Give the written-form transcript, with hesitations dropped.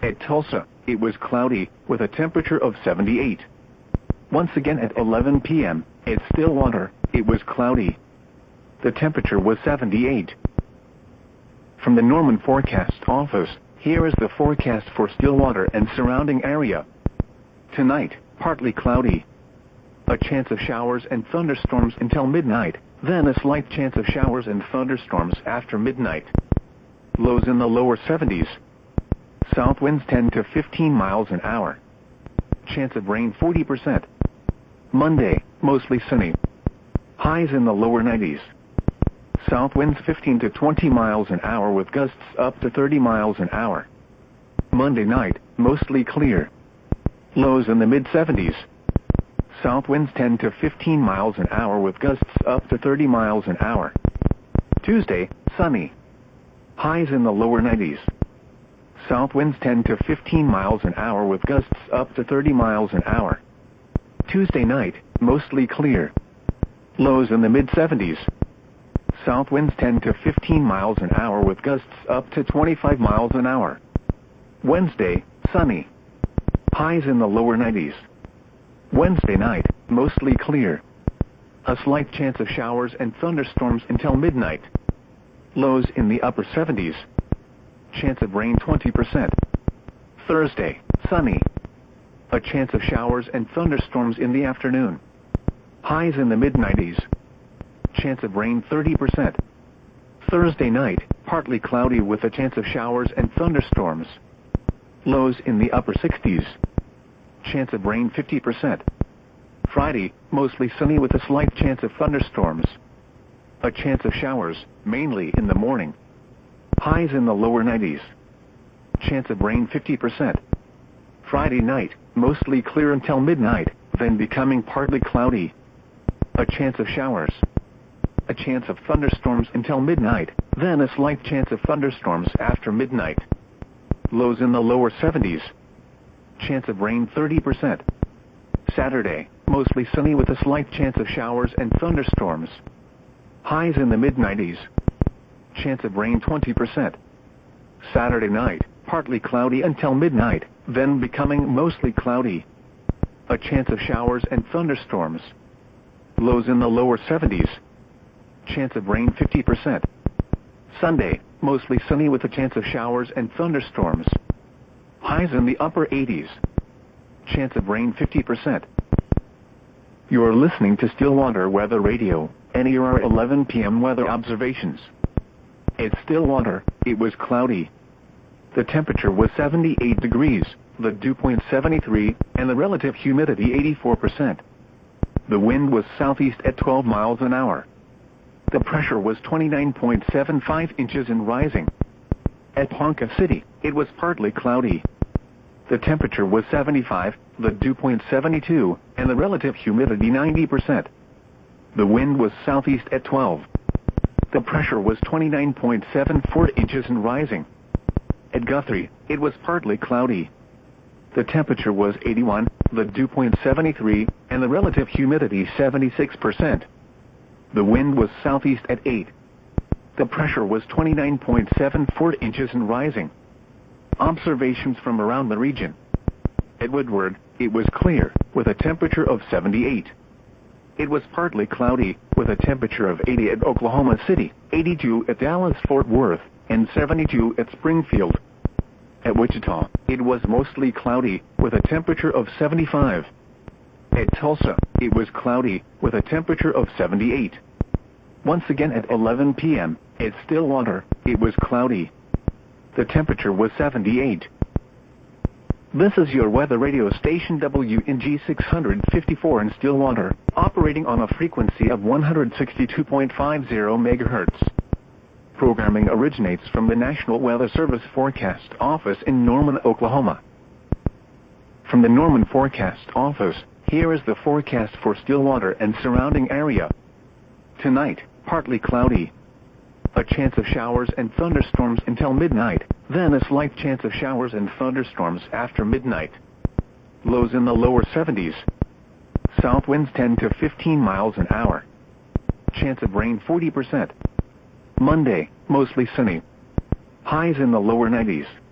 At Tulsa, it was cloudy, with a temperature of 78. Once again at 11 p.m., at Stillwater, it was cloudy. The temperature was 78. From the Norman Forecast Office, here is the forecast for Stillwater and surrounding area. Tonight, partly cloudy. A chance of showers and thunderstorms until midnight, then a slight chance of showers and thunderstorms after midnight. Lows in the lower 70s. South winds 10 to 15 miles an hour. Chance of rain 40%. Monday, mostly sunny. Highs in the lower 90s. South winds 15 to 20 miles an hour with gusts up to 30 miles an hour. Monday night, mostly clear. Lows in the mid-70s. South winds 10 to 15 miles an hour with gusts up to 30 miles an hour. Tuesday, sunny. Highs in the lower 90s. South winds 10 to 15 miles an hour with gusts up to 30 miles an hour. Tuesday night, mostly clear. Lows in the mid-70s. South winds 10 to 15 miles an hour with gusts up to 25 miles an hour. Wednesday, sunny. Highs in the lower 90s. Wednesday night, mostly clear. A slight chance of showers and thunderstorms until midnight. Lows in the upper 70s. Chance of rain 20%. Thursday, sunny. A chance of showers and thunderstorms in the afternoon. Highs in the mid-90s. Chance of rain 30%. Thursday night, partly cloudy with a chance of showers and thunderstorms. Lows in the upper 60s. Chance of rain 50%. Friday, mostly sunny with a slight chance of thunderstorms. A chance of showers, mainly in the morning. Highs in the lower 90s. Chance of rain 50%. Friday night, mostly clear until midnight, then becoming partly cloudy. A chance of showers. A chance of thunderstorms until midnight, then a slight chance of thunderstorms after midnight. Lows in the lower 70s. Chance of rain 30%. Saturday, mostly sunny with a slight chance of showers and thunderstorms. Highs in the mid-90s. Chance of rain 20%. Saturday night, partly cloudy until midnight, then becoming mostly cloudy. A chance of showers and thunderstorms. Lows in the lower 70s. Chance of rain 50%. Sunday, mostly sunny with a chance of showers and thunderstorms. Highs in the upper 80s. Chance of rain 50%. You are listening to Stillwater Weather Radio, and here are 11 p.m. weather observations. At Stillwater, it was cloudy. The temperature was 78 degrees, the dew point 73, and the relative humidity 84%. The wind was southeast at 12 miles an hour. The pressure was 29.75 inches and rising. At Ponca City, it was partly cloudy. The temperature was 75, the dew point 72, and the relative humidity 90%. The wind was southeast at 12. The pressure was 29.74 inches and rising. At Guthrie, it was partly cloudy. The temperature was 81, the dew point 73, and the relative humidity 76%. The wind was southeast at 8. The pressure was 29.74 inches and rising. Observations from around the region. At Woodward, it was clear, with a temperature of 78. It was partly cloudy, with a temperature of 80 at Oklahoma City, 82 at Dallas-Fort Worth, and 72 at Springfield. At Wichita, it was mostly cloudy, with a temperature of 75. At Tulsa, it was cloudy, with a temperature of 78. Once again at 11 p.m., at Stillwater, it was cloudy. The temperature was 78. This is your weather radio station WNG 654 in Stillwater, operating on a frequency of 162.50 MHz. Programming originates from the National Weather Service Forecast Office in Norman, Oklahoma. From the Norman Forecast Office, here is the forecast for Stillwater and surrounding area. Tonight, partly cloudy. A chance of showers and thunderstorms until midnight, then a slight chance of showers and thunderstorms after midnight. Lows in the lower 70s. South winds 10 to 15 miles an hour. Chance of rain 40%. Monday, mostly sunny. Highs in the lower 90s.